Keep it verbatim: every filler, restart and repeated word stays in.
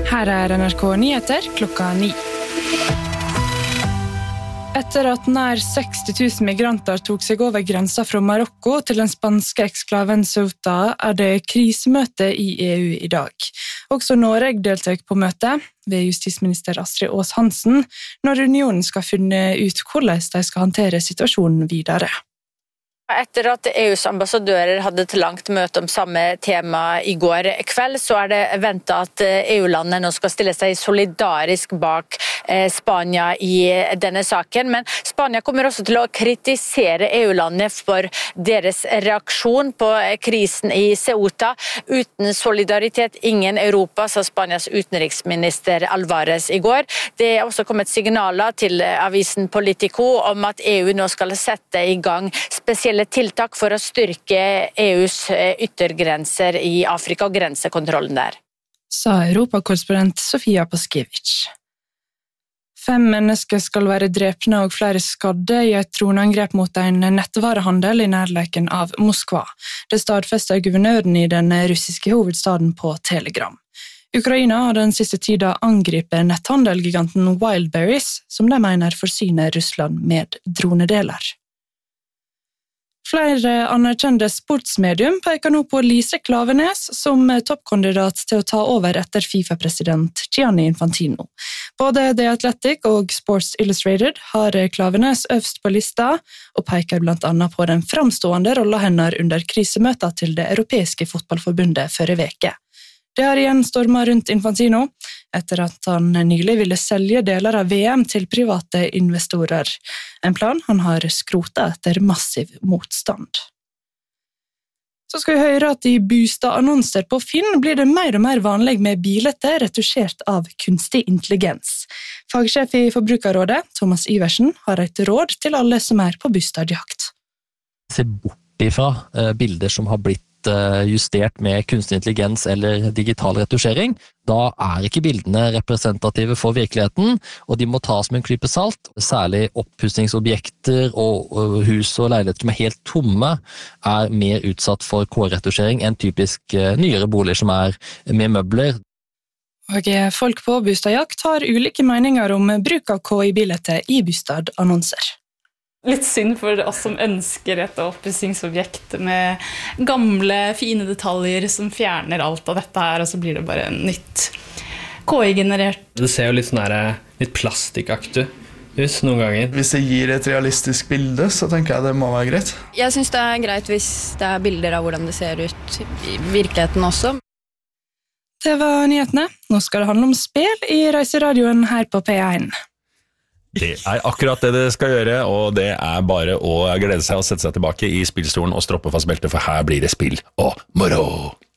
Her er N R K Nyheter klokka ni. Etter at nær seksti tusen migranter tok seg over grensa fra Marokko til den spanske eksklaven Ceuta, er det krisemøte i E U i dag. Også Norge deltar på møtet ved justisminister Astrid Aas-Hansen når unionen skal finne ut hvordan de skal håndtere situasjonen videre. Etter at E U's ambassadører hadde et langt møte om samme tema i går kveld, så er det ventet at E U-landet nå skal stille seg solidarisk bak Spania i denne saken. Men Spania kommer også til å kritisere E U-landet for deres reaksjon på krisen i Ceuta. Uten solidaritet, ingen Europa, sa Spanias utenriksminister Alvarez i går. Det er også kommet signaler til avisen Politico om at E U nå skal sette i gang spesielle tiltak for å styrke E U's yttergrenser i Afrika og grensekontrollen der. Sa europakorrespondent Sofia Paskiewicz. Fem mennesker skal være drepne og flere skadde i et dronangrep mot en nettvarehandel i nærleiken av Moskva. Det stadfester guvernøren i den russiske hovedstaden på Telegram. Ukraina har den siste tida angripet netthandelgiganten Wildberries, som de mener forsyner Russland med dronedeler. Flere anerkjente sportsmedium peker nå på Lise Klaveness som toppkandidat til å ta over etter FIFA-president Gianni Infantino. Både The Athletic og Sports Illustrated har Klaveness øvst på lista, og peker blant annet på den framstående rollen hennes under krisemøter til det europeiske fotballforbundet forrige veke. Det har igjen stormet rundt Infantino, etter at han nylig ville selge deler av V M til private investorer. En plan han har skrotet etter massiv motstand. Så skal vi høre at i Bustad-annonser på Finn blir det mer og mer vanlig med bilder retusjert av kunstig intelligens. Fagsjef i Forbrukerrådet, Thomas Iversen, har et råd til alle som er på bostadjakt. Se bort ifra uh, bilder som har blitt justert med kunstig intelligens eller digital retusjering, da er ikke bildene representative for virkeligheten, og de må tas med en klype salt. Særlig oppussingsobjekter og hus og leiligheter som er helt tomme er mer utsatt for K-retusjering enn typisk nyere boliger som er med møbler. Og folk på bostadjakt har ulike meninger om bruk av K i-bilder i bostadannonser. Litt synd for oss som ønsker et oppussingsobjekt med gamle, fine detaljer som fjerner alt av dette her, og så blir det bare nytt K I-generert. Det ser jo litt sånn her, litt plastikkaktig ut noen ganger. Hvis det gir et realistisk bilde, så tenker jeg det må være greit. Jeg synes det er greit hvis det er bilder av hvordan det ser ut i virkeligheten også. Det var nyhetene. Nå skal det handle om spill i Reiseradioen her på P én. Det er akkurat det det skal gjøre, og det er bare å glede seg og sette seg tilbake i spillstolen og stroppe fast beltet, for her blir det spill og moro!